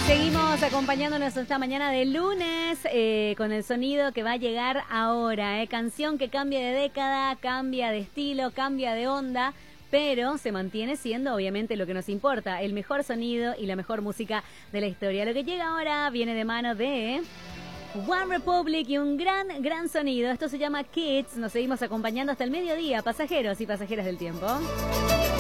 Seguimos acompañándonos esta mañana de lunes con el sonido que va a llegar ahora. Canción que cambia de década, cambia de estilo, cambia de onda, pero se mantiene siendo obviamente lo que nos importa, el mejor sonido y la mejor música de la historia. Lo que llega ahora viene de mano de One Republic y un gran sonido. Esto se llama Kids. Nos seguimos acompañando hasta el mediodía, pasajeros y pasajeras del tiempo.